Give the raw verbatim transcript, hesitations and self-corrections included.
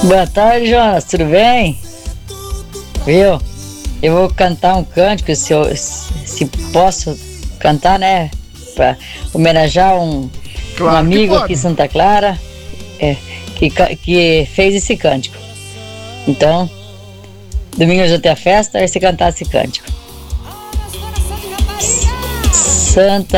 Boa tarde, Jonas, tudo bem? Viu? Eu vou cantar um cântico, se, eu, se posso cantar, né? Pra homenagear um, Claro um amigo pode. aqui em Santa Clara, é, que, que fez esse cântico. Então, domingo eu já tenho a festa, aí você cantar esse cântico. Santa